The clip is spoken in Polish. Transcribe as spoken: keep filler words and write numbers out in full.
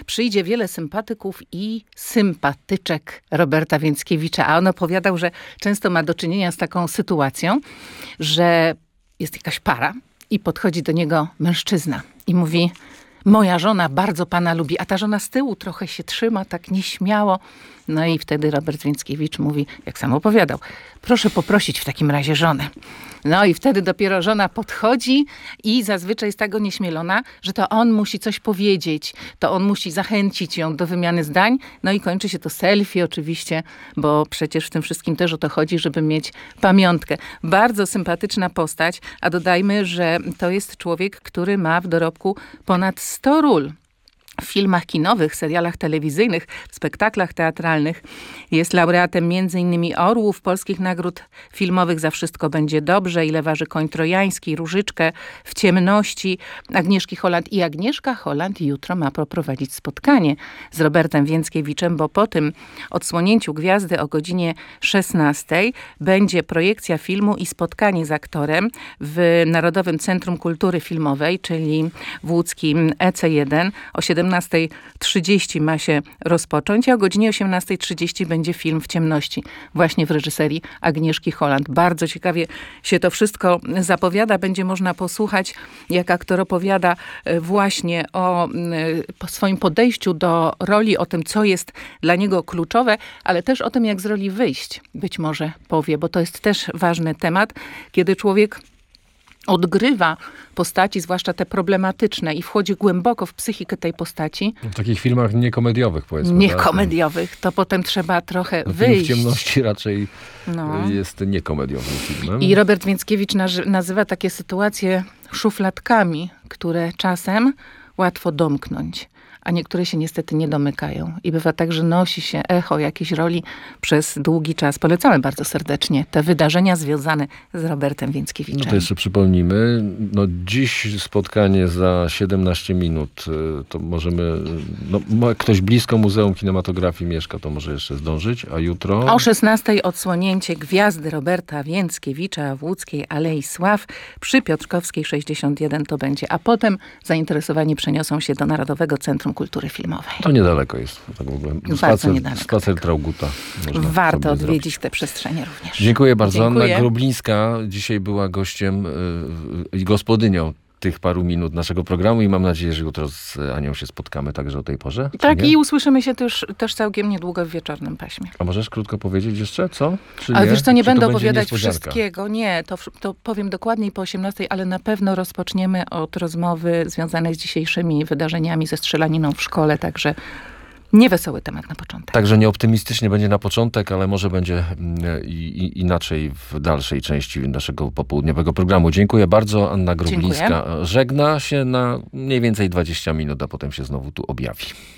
przyjdzie wiele sympatyków i sympatyczek Roberta Więckiewicza. A on opowiadał, że często ma do czynienia z taką sytuacją, że jest jakaś para i podchodzi do niego mężczyzna i mówi: moja żona bardzo pana lubi, a ta żona z tyłu trochę się trzyma, tak nieśmiało. No i wtedy Robert Więckiewicz mówi, jak sam opowiadał, proszę poprosić w takim razie żonę. No i wtedy dopiero żona podchodzi i zazwyczaj jest tak onieśmielona, że to on musi coś powiedzieć, to on musi zachęcić ją do wymiany zdań. No i kończy się to selfie oczywiście, bo przecież w tym wszystkim też o to chodzi, żeby mieć pamiątkę. Bardzo sympatyczna postać, a dodajmy, że to jest człowiek, który ma w dorobku ponad sto ról. W filmach kinowych, serialach telewizyjnych, w spektaklach teatralnych. Jest laureatem między innymi Orłów, Polskich Nagród Filmowych Za wszystko będzie dobrze, Ile waży koń trojański, Różyczkę, W ciemności, Agnieszki Holland. I Agnieszka Holland jutro ma poprowadzić spotkanie z Robertem Więckiewiczem, bo po tym odsłonięciu Gwiazdy o godzinie szesnastej będzie projekcja filmu i spotkanie z aktorem w Narodowym Centrum Kultury Filmowej, czyli w łódzkim E C jeden o siedemnastej trzydzieści ma się rozpocząć, a o godzinie osiemnastej trzydzieści będzie film W ciemności, właśnie w reżyserii Agnieszki Holland. Bardzo ciekawie się to wszystko zapowiada. Będzie można posłuchać, jak aktor opowiada właśnie o swoim podejściu do roli, o tym, co jest dla niego kluczowe, ale też o tym, jak z roli wyjść, być może powie, bo to jest też ważny temat, kiedy człowiek odgrywa postaci, zwłaszcza te problematyczne, i wchodzi głęboko w psychikę tej postaci. W takich filmach niekomediowych, powiedzmy. Niekomediowych, to potem trzeba trochę no, wyjść. Film W ciemności raczej no. jest niekomediowym filmem. I Robert Więckiewicz nazywa takie sytuacje szufladkami, które czasem łatwo domknąć, a niektóre się niestety nie domykają. I bywa tak, że nosi się echo jakiejś roli przez długi czas. Polecamy bardzo serdecznie te wydarzenia związane z Robertem Więckiewiczem. No to jeszcze przypomnijmy. No dziś spotkanie za siedemnaście minut. To możemy... No, ktoś blisko Muzeum Kinematografii mieszka, to może jeszcze zdążyć. A jutro... O szesnastej odsłonięcie Gwiazdy Roberta Więckiewicza w łódzkiej Alei Sław przy Piotrkowskiej sześćdziesiąt jeden to będzie. A potem zainteresowani przeniosą się do Narodowego Centrum Kultury Filmowej. To niedaleko jest. Tak w ogóle. Bardzo spacer, niedaleko. Spacer Trauguta. Warto odwiedzić zrobić. Te przestrzenie również. Dziękuję bardzo. Dziękuję. Anna Grublińska dzisiaj była gościem i yy, gospodynią tych paru minut naszego programu i mam nadzieję, że jutro z Anią się spotkamy także o tej porze. Tak, i usłyszymy się też, też całkiem niedługo w wieczornym paśmie. A możesz krótko powiedzieć jeszcze, co? Czy ale nie? wiesz co, nie Czy będę to opowiadać wszystkiego. Nie, to, to powiem dokładniej po osiemnastej, ale na pewno rozpoczniemy od rozmowy związanej z dzisiejszymi wydarzeniami ze strzelaniną w szkole, także niewesoły temat na początek. Także nieoptymistycznie będzie na początek, ale może będzie i, i, inaczej w dalszej części naszego popołudniowego programu. Dziękuję bardzo. Anna Grublińska Dziękuję. Żegna się na mniej więcej dwadzieścia minut, a potem się znowu tu objawi.